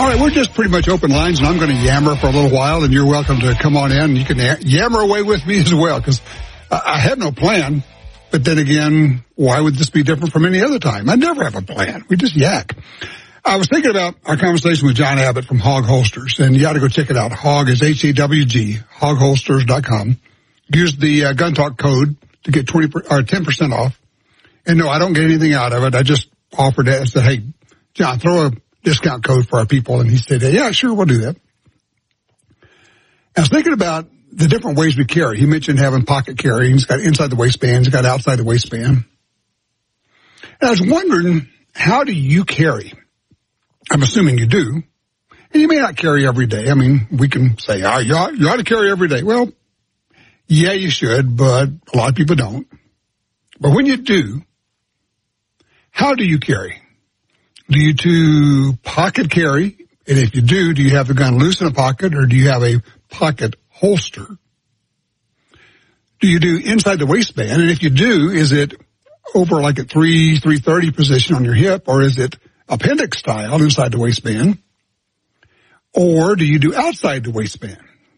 All right, we're just pretty much open lines, and I'm going to yammer for a little while, and you're welcome to come on in. You can yammer away with me as well, because I had no plan. But then again, why would this be different from any other time? I never have a plan. We just yak. I was thinking about our conversation with John Abbott from Hog Holsters, and you ought to go check it out. Hog is H-A-W-G, hogholsters.com. Use the Gun Talk code to get 10% off. And no, I don't get anything out of it. I just offered it and said, hey, John, throw a discount code for our people. And he said, yeah, sure, we'll do that. I was thinking about the different ways we carry. He mentioned having pocket carry. He's got inside the waistband. He's got outside the waistband. And I was wondering, how do you carry? I'm assuming you do. And you may not carry every day. I mean, we can say, you ought to carry every day. Well, yeah, you should, but a lot of people don't. But when you do, how do you carry? Do you do pocket carry? And if you do you have the gun loose in a pocket, or do you have a pocket holster? Do you do inside the waistband? And if you do, is it over like at 330 position on your hip, or is it appendix style inside the waistband? Or do you do outside the waistband?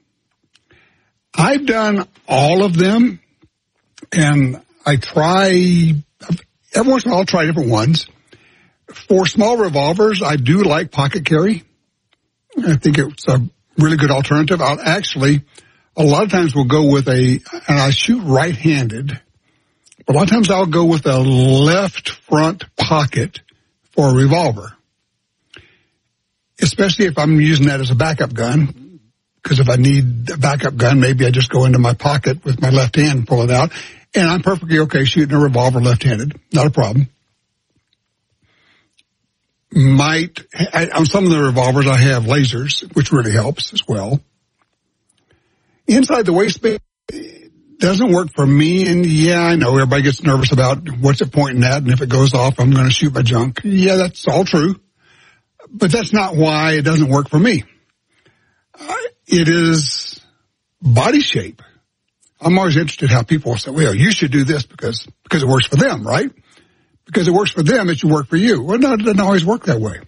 I've done all of them, and I try, every once in a while I'll try different ones. For small revolvers, I do like pocket carry. I think it's a really good alternative. I'll actually, a lot of times we'll go with and I shoot right-handed, but a lot of times I'll go with a left front pocket for a revolver, especially if I'm using that as a backup gun, because if I need a backup gun, maybe I just go into my pocket with my left hand and pull it out, and I'm perfectly okay shooting a revolver left-handed. Not a problem. On some of the revolvers, I have lasers, which really helps as well. Inside the waistband doesn't work for me, and yeah, I know everybody gets nervous about what's it pointing at, and if it goes off, I'm going to shoot my junk. Yeah, that's all true, but that's not why it doesn't work for me. It is body shape. I'm always interested how people say, well, you should do this because it works for them, right? Because it works for them, it should work for you. Well, no, it doesn't always work that way.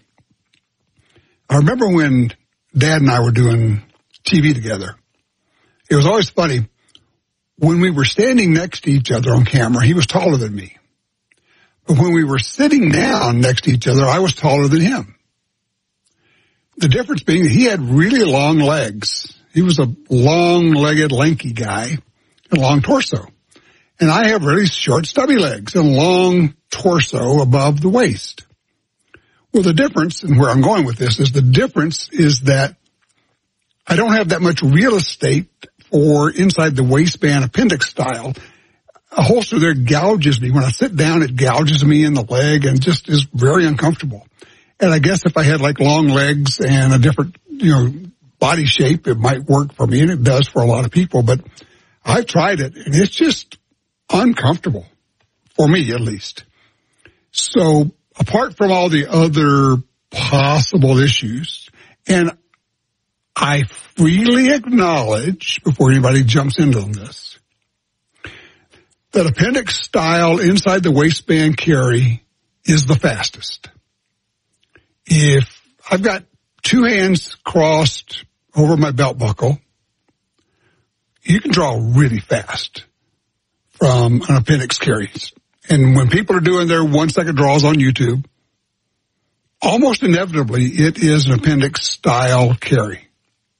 I remember when Dad and I were doing TV together. It was always funny. When we were standing next to each other on camera, he was taller than me. But when we were sitting down next to each other, I was taller than him. The difference being that he had really long legs. He was a long-legged, lanky guy, a long torso. And I have really short, stubby legs and long torso above the waist. Well, the difference, and where I'm going with this, is the difference is that I don't have that much real estate for inside the waistband appendix style. A holster there gouges me. When I sit down, it gouges me in the leg and just is very uncomfortable. And I guess if I had like long legs and a different, body shape, it might work for me, and it does for a lot of people. But I've tried it, and it's just uncomfortable, for me at least. So apart from all the other possible issues, and I freely acknowledge, before anybody jumps into this, that appendix style inside the waistband carry is the fastest. If I've got two hands crossed over my belt buckle, you can draw really fast from an appendix carry. And when people are doing their 1 second draws on YouTube, almost inevitably it is an appendix style carry.